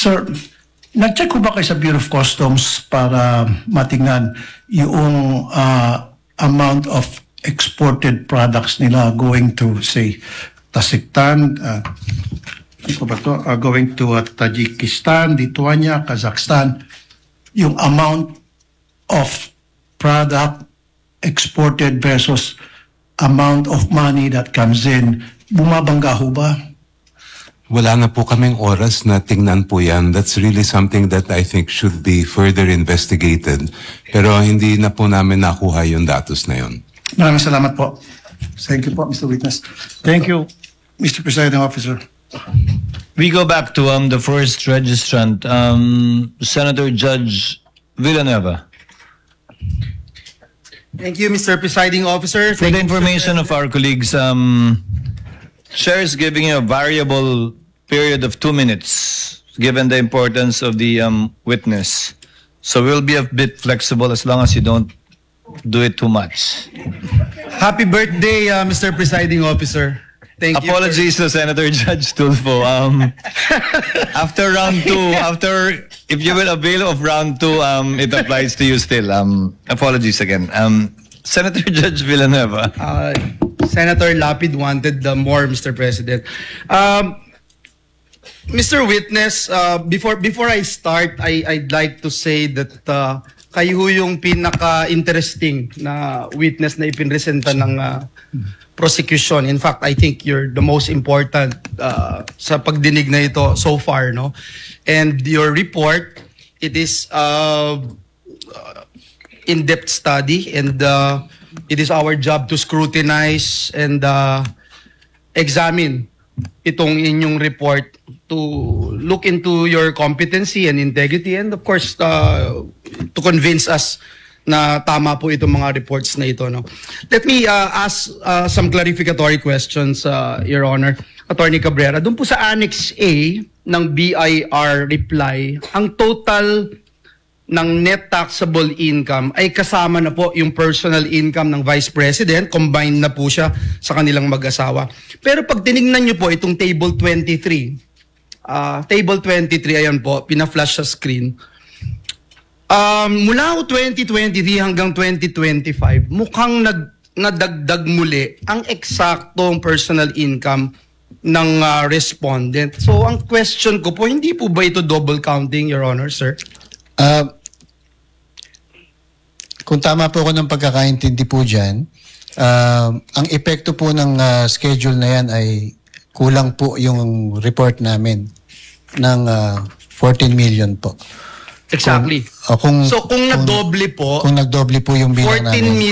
Sir, nag-check ko ba kayo sa Bureau of Customs para matingnan yung amount of exported products nila going to, say, Tasiktan, going to Tajikistan, Lithuania, Kazakhstan, yung amount of product exported versus amount of money that comes in, bumabangga ho ba? Wala na po kaming oras na tingnan po yan. That's really something that I think should be further investigated. Pero hindi na po namin nakuha yung datos na yun. Maraming salamat po. Thank you po, Mr. Witness. Thank you, Mr. Presiding Officer. We go back to the first registrant, Senator Judge Villanueva. Thank you, Mr. Presiding Officer. For the information of our colleagues, Chair is giving you a variable period of 2 minutes, given the importance of the witness. So we'll be a bit flexible as long as you don't do it too much. Happy birthday, Mr. Presiding Officer. Thank you. Apologies to Senator Judge Tulfo. After round 2, if you will avail of round 2, it applies to you still. Apologies again. Senator Judge Villanueva. Senator Lapid wanted more, Mr. President. Mr. Witness, before I start, I'd like to say that kayo yung pinaka-interesting na witness na ipinresenta ng prosecution. In fact, I think you're the most important sa pagdinig na ito so far, no? And your report, it is in-depth study, and it is our job to scrutinize and examine itong inyong report to look into your competency and integrity, and of course to convince us na tama po itong mga reports na ito, no? Let me ask some clarificatory questions, Your Honor. Attorney Cabrera, doon po sa Annex A ng BIR reply, ang total ng net taxable income ay kasama na po yung personal income ng Vice President, combined na po siya sa kanilang mag-asawa. Pero pag tinignan nyo po itong Table 23, Table 23, ayan po, pina-flash sa screen. Mula 2023 hanggang 2025, mukhang nadagdag muli ang eksaktong personal income ng respondent. So ang question ko po, hindi po ba ito double counting, Your Honor, sir? Kung tama po ako ng pagkakaintindi po dyan, ang epekto po ng schedule na yan ay kulang po yung report namin ng 14 million po. Exactly. Kung nagdoble po, yung bilang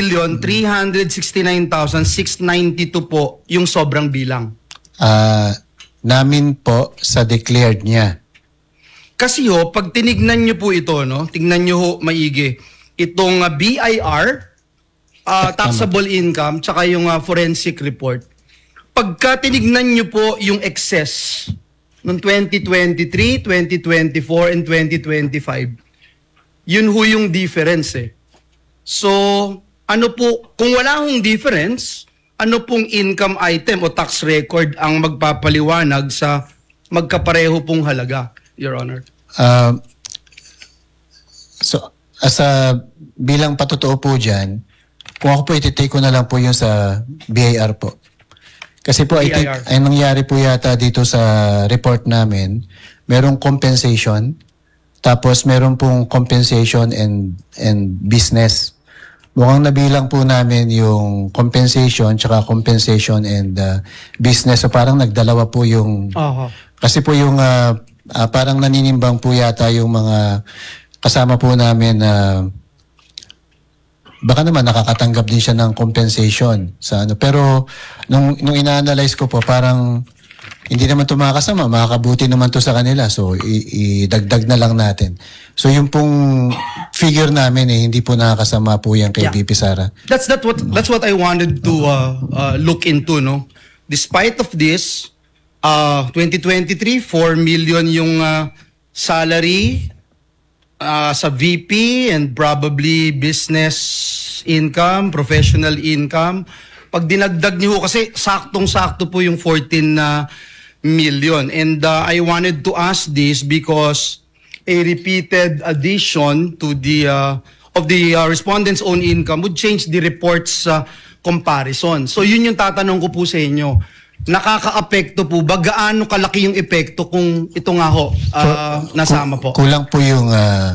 14,369,692 po yung sobrang bilang. Namin po sa declared niya. Kasi pag tinignan nyo po ito, no, tignan nyo ho maigi, itong BIR, taxable income, tsaka yung forensic report. Pagka tinignan nyo po yung excess noong 2023, 2024, and 2025, yun ho yung difference eh. So, ano po, kung wala hong difference, ano pong income item o tax record ang magpapaliwanag sa magkapareho pong halaga, Your Honor? So, bilang patotoo po dyan, kung ako po ititake ko na lang po yung sa BIR po. Kasi po, I think, ay nangyari po yata dito sa report namin, merong compensation, tapos meron pong compensation and business. Mukhang nabilang po namin yung compensation, tsaka compensation and business. So parang nagdalawa po yung... Kasi po yung parang naninimbang po yata yung mga kasama po namin na baka naman nakakatanggap din siya ng compensation sa ano. Pero nung ina-analyze ko po, parang hindi naman ito makakasama, makakabuti naman to sa kanila. So idagdag na lang natin. So yung pong figure namin hindi po nakakasama po yan kay VP Sara. That's what I wanted to look into, no. Despite of this, 2023, 4 million yung salary sa VP and probably business income, professional income. Pag dinagdag niyo kasi saktong-sakto po yung 14 million. And I wanted to ask this because a repeated addition to the of the respondents' own income would change the report's comparison. So yun yung tatanong ko po sa inyo. Nakaka-apekto po ba? Gaano kalaki yung epekto kung ito nga ho nasama po? Kulang po yung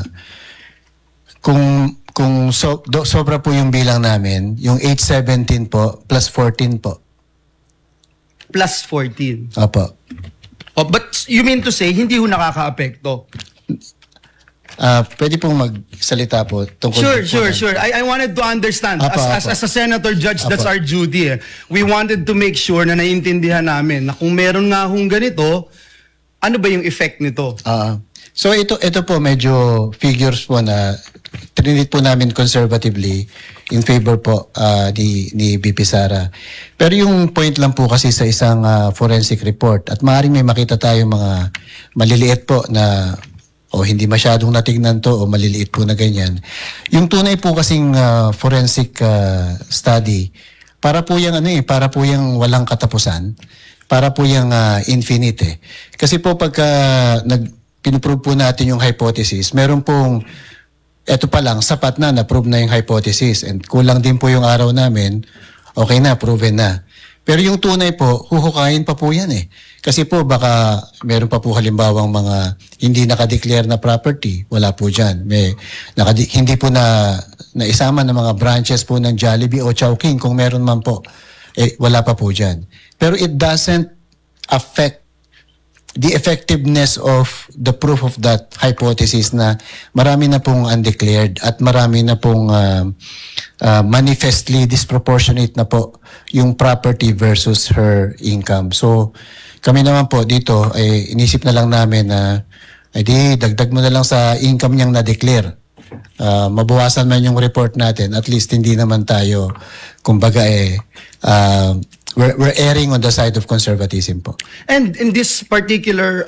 kung sobra po yung bilang namin, yung 817 po plus 14 po. Plus 14. Opo. Oh, but you mean to say hindi ho nakaka-apekto? Pwede pong magsalita po tungkol Sure. I wanted to understand. Apo. As a senator judge, that's Apo. our duty. We wanted to make sure na naiintindihan namin na kung meron nga hong ganito, ano ba yung effect nito? So ito po medyo figures po na trinit po namin conservatively in favor po ni BP Sara. Pero yung point lang po kasi sa isang forensic report at maaaring may makita tayo mga maliliit po na o hindi masyadong natignan to o maliliit po na ganyan. Yung tunay po kasing forensic study, para po yung para po yung walang katapusan, para po yung infinite eh. Kasi po pagka pinuprove po natin yung hypothesis, meron pong eto pa lang, sapat na prove na yung hypothesis and kulang din po yung araw namin, okay na, proven na. Pero yung tunay po, huhukayin pa po yan eh. Kasi po baka meron pa po halimbawang mga hindi nakadeclare na property, wala po dyan. Hindi po naisama ng mga branches po ng Jollibee o Chowking kung meron man po, wala pa po dyan. Pero it doesn't affect the effectiveness of the proof of that hypothesis na marami na pong undeclared at marami na pong manifestly disproportionate na po yung property versus her income. So kami naman po dito ay inisip na lang namin na di dagdag mo na lang sa income niyang na-declare. Mabawasan man yung report natin, at least hindi naman tayo kumbaga we're erring on the side of conservatism po. And in this particular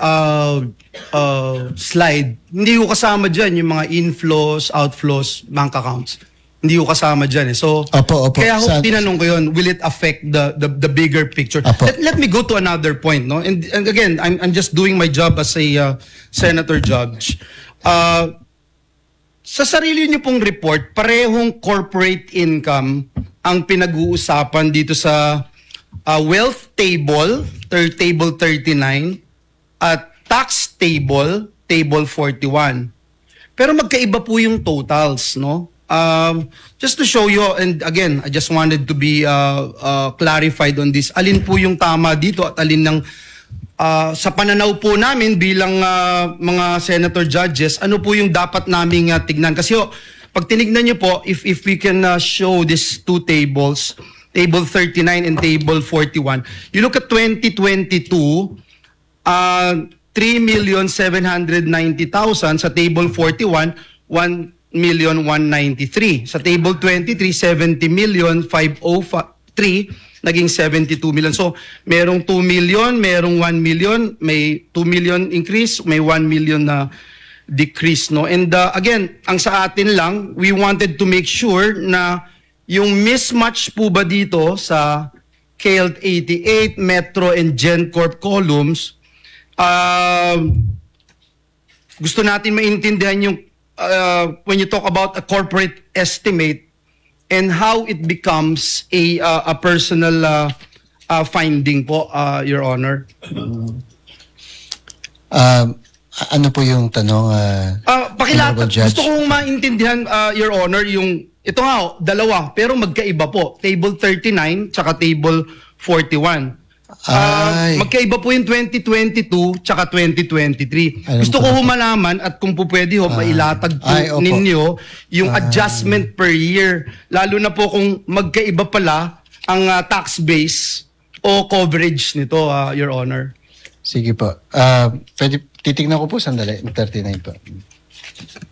slide, hindi ko kasama dyan yung mga inflows, outflows, bank accounts. Hindi ko kasama dyan eh. So, opo. Kaya tinanong ko yun, will it affect the bigger picture? Let me go to another point. No? And again, I'm just doing my job as a senator judge. Sa sarili niyo pong report, parehong corporate income ang pinag-uusapan dito sa wealth table, table 39, at tax table, table 41. Pero magkaiba po yung totals, no? Just to show you, and again, I just wanted to be clarified on this. Alin po yung tama dito at alin ng sa pananaw po namin bilang mga senator judges, ano po yung dapat naming tignan? Kasi pag tinignan nyo po, if we can show these two tables, table 39 and table 41, you look at 2022, 3,790,000 sa table 41, 1,193,000. Sa table 23, 70,503,000 naging 72 million. So, merong 2 million, merong 1 million, may 2 million increase, may 1 million na decrease, no? And again, ang sa atin lang, we wanted to make sure na yung mismatch po ba dito sa KL 88, Metro, and GenCorp columns, gusto natin maintindihan yung when you talk about a corporate estimate and how it becomes a personal finding po, Your Honor. Ano po yung tanong? Pakilatag, gusto kong maintindihan, Your Honor, yung ito nga, dalawa, pero magkaiba po. Table 39 tsaka table 41. Magkaiba po yung 2022 tsaka 2023. Gusto ko humalaman at kung po pwede mailatag po ninyo yung adjustment per year. Lalo na po kung magkaiba pala ang tax base o coverage nito, Your Honor. Sige po. Pwede, titignan ko po sandali. 39 po.